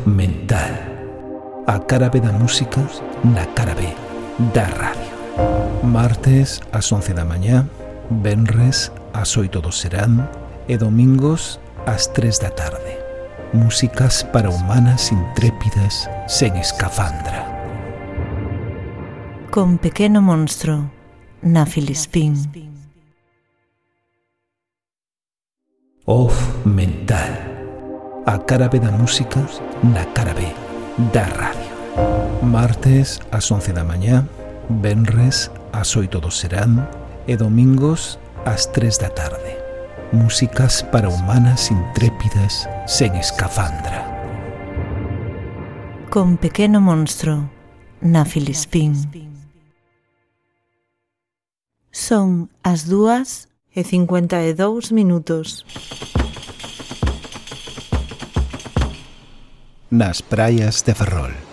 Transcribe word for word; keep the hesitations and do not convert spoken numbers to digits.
mental. A cara B da música na cara B da radio. Martes ás once da mañá, venres ás oito do serán e domingos ás tres da tarde. Músicas para humanas intrépidas sen escafandra. Con Pequeno Monstro na Filispín. Off mental. A cara B da música na cara B da radio. Martes ás once da mañá, venres ás oito do serán e domingos ás tres da tarde. Músicas para humanas intrépidas sen escafandra. Con Pequeno Monstro na Filispín. Son as dúas e cincuenta e dous minutos. Nas praias de Ferrol.